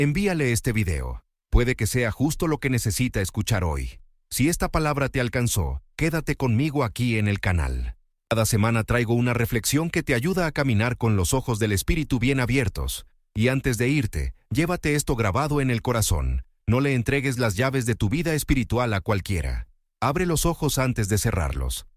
Envíale este video. Puede que sea justo lo que necesita escuchar hoy. Si esta palabra te alcanzó, quédate conmigo aquí en el canal. Cada semana traigo una reflexión que te ayuda a caminar con los ojos del Espíritu bien abiertos. Y antes de irte, llévate esto grabado en el corazón. No le entregues las llaves de tu vida espiritual a cualquiera. Abre los ojos antes de cerrarlos.